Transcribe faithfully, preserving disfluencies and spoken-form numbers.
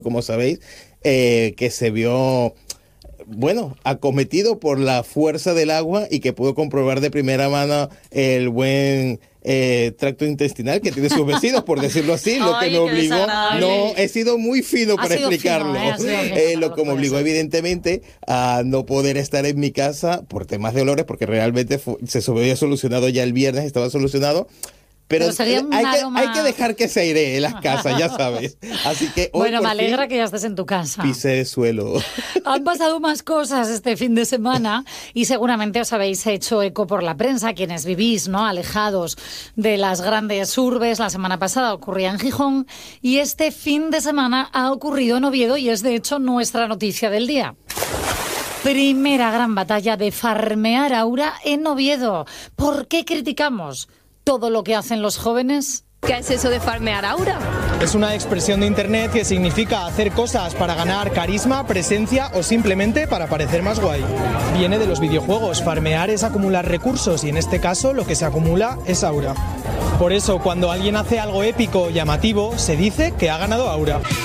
como sabéis, eh, que se vio, bueno, acometido por la fuerza del agua y que pudo comprobar de primera mano el buen eh, tracto intestinal que tiene sus vecinos, por decirlo así, lo Ay, que me qué obligó, desagradable. no, he sido muy fino Ha para sido explicarlo, fino, ¿eh? Ha sido fino, Eh, no lo lo que me puede obligó ser. evidentemente a no poder estar en mi casa por temas de olores, porque realmente fu- se había solucionado ya el viernes, estaba solucionado. Pero, Pero sería un hay, que, aroma- hay que dejar que se airee en las casas, ya sabes. Así que hoy Bueno, por me alegra fin que ya estés en tu casa. pisé suelo. Han pasado más cosas este fin de semana y seguramente os habéis hecho eco por la prensa, quienes vivís, ¿no?, alejados de las grandes urbes. La semana pasada ocurría en Gijón y este fin de semana ha ocurrido en Oviedo y es de hecho nuestra noticia del día. Primera gran batalla de farmear aura en Oviedo. ¿Por qué criticamos todo lo que hacen los jóvenes? ¿Qué es eso de farmear aura? Es una expresión de internet que significa hacer cosas para ganar carisma, presencia o simplemente para parecer más guay. Viene de los videojuegos. Farmear es acumular recursos y en este caso lo que se acumula es aura. Por eso cuando alguien hace algo épico o llamativo se dice que ha ganado aura.